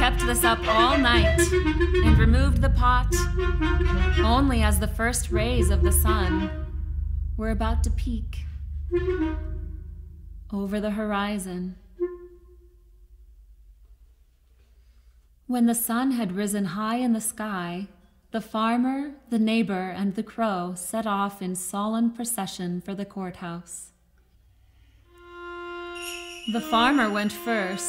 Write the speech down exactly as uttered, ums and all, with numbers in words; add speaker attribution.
Speaker 1: kept this up all night and removed the pot only as the first rays of the sun were about to peek over the horizon. When the sun had risen high in the sky, the farmer, the neighbor, and the crow set off in solemn procession for the courthouse. The farmer went first,